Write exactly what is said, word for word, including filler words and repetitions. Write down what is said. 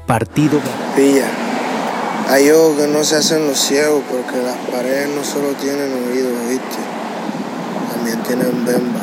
Partido. Pilla, hay ojos que no se hacen los ciegos porque las paredes no solo tienen oídos, ¿viste? También tienen bembo.